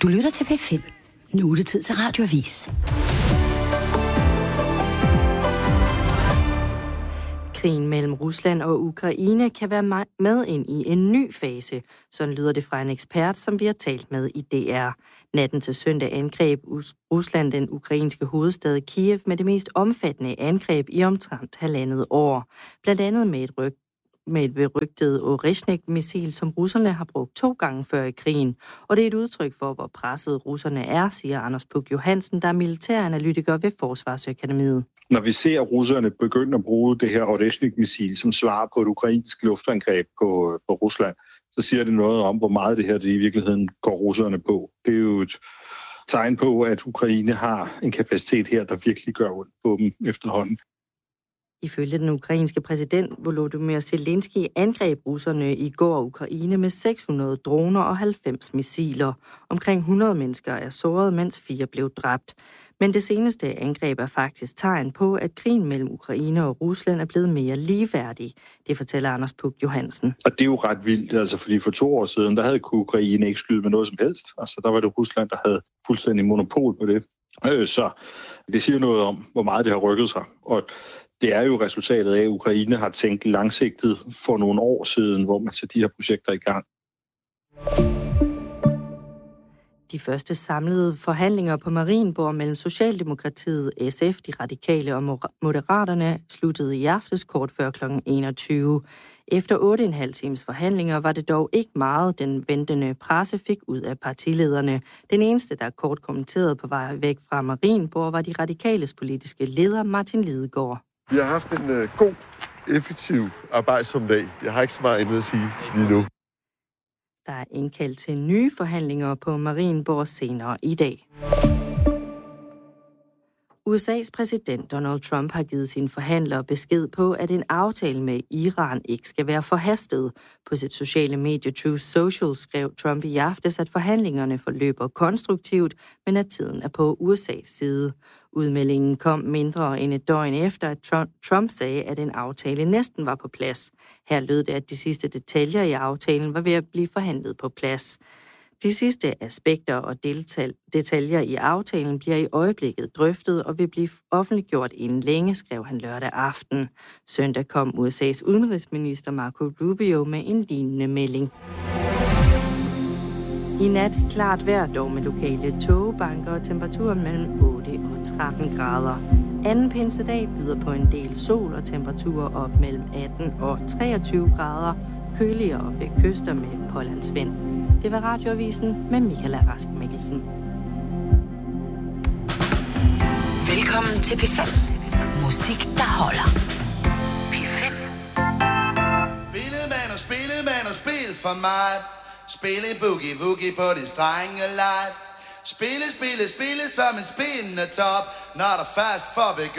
Du lytter til P5. Nu er det tid til Radioavis. Krigen mellem Rusland og Ukraine kan være med ind i en ny fase. Sådan lyder det fra en ekspert, som vi har talt med i DR. Natten til søndag angreb Rusland den ukrainske hovedstad Kiev med det mest omfattende angreb i omtrent 1,5 år. Blandt andet med et berygtet Oreshnik-missil, som russerne har brugt 2 gange før i krigen. Og det er et udtryk for, hvor presset russerne er, siger Anders Puk Johansen, der er militæranalytiker ved Forsvarsakademiet. Når vi ser russerne begynde at bruge det her Oreshnik-missil som svar på et ukrainsk luftangreb på Rusland, så siger det noget om, hvor meget det her det i virkeligheden går russerne på. Det er jo et tegn på, at Ukraine har en kapacitet her, der virkelig gør ondt på dem efterhånden. Ifølge den ukrainske præsident Volodymyr Zelensky angreb russerne i går Ukraine med 600 droner og 90 missiler. Omkring 100 mennesker er såret, mens 4 blev dræbt. Men det seneste angreb er faktisk tegn på, at krigen mellem Ukraine og Rusland er blevet mere ligeværdig. Det fortæller Anders Puk Johansen. Og det er jo ret vildt, altså fordi for 2 år siden, der havde Ukraine ikke skyde med noget som helst. Altså der var det Rusland, der havde fuldstændig monopol på det. Så det siger noget om, hvor meget det har rykket sig. Og det er jo resultatet af, at Ukraine har tænkt langsigtet for nogle år siden, hvor man sætter de her projekter i gang. De første samlede forhandlinger på Marienborg mellem Socialdemokratiet, SF, de radikale og Moderaterne sluttede i aftes kort før kl. 21. Efter 8,5 times forhandlinger var det dog ikke meget, den ventende presse fik ud af partilederne. Den eneste, der kort kommenterede på vej væk fra Marienborg, var de radikales politiske leder Martin Lidegaard. Vi har haft en god, effektiv arbejdsom dag. Jeg har ikke så meget andet at sige lige nu. Der er indkaldt til nye forhandlinger på Marienborg senere i dag. USA's præsident Donald Trump har givet sine forhandlere besked på, at en aftale med Iran ikke skal være forhastet. På sit sociale medie Truth Social skrev Trump i aftes, at forhandlingerne forløber konstruktivt, men at tiden er på USA's side. Udmeldingen kom mindre end et døgn efter, at Trump sagde, at en aftale næsten var på plads. Her lød det, at de sidste detaljer i aftalen var ved at blive forhandlet på plads. De sidste aspekter og detaljer i aftalen bliver i øjeblikket drøftet og vil blive offentliggjort inden længe, skrev han lørdag aften. Søndag kom USA's udenrigsminister Marco Rubio med en lignende melding. I nat klart vejr dog med lokale tågebanker og temperaturen mellem 8 og 13 grader. Anden pinsedag byder på en del sol og temperaturer op mellem 18 og 23 grader. Køligere ved kyster med pålandsvind. Det var Radioavisen med Michaela Rask Mikkelsen. Velkommen til P5. Musik, der holder. P5. Spillemand og spil for mig. Spille boogie-woogie på din strenge leg. Spille som en spindende top. Når der fast for